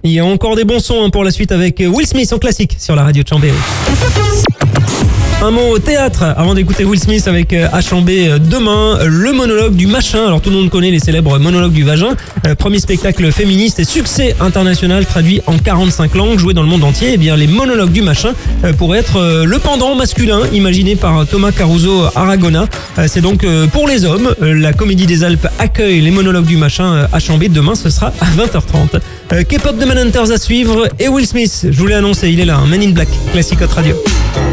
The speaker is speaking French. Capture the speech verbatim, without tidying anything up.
Il y a encore des bons sons hein, pour la suite avec Will Smith en classique sur la radio de Chambéry. Un mot au théâtre avant d'écouter Will Smith avec H en B demain, le monologue du machin. Alors tout le monde connaît les célèbres monologues du vagin. Euh, premier spectacle féministe et succès international traduit en quarante-cinq langues, joué dans le monde entier. Eh bien les monologues du machin euh, pourraient être euh, le pendant masculin imaginé par Thomas Caruso Aragona. Euh, c'est donc euh, pour les hommes. Euh, la Comédie des Alpes accueille les monologues du machin euh, H en B demain, ce sera à vingt heures trente. Euh, K-pop de Manhunters à suivre et Will Smith, je vous l'ai annoncé, il est là, hein, Men in Black, classique Hot Radio.